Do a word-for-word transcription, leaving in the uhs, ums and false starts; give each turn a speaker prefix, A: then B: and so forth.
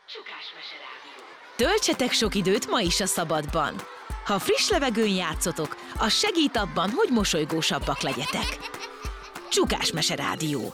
A: Csukásmese Rádió.
B: Töltsetek sok időt ma is a szabadban. Ha friss levegőn játszotok, az segít abban, hogy mosolygósabbak legyetek. Csukásmese Rádió.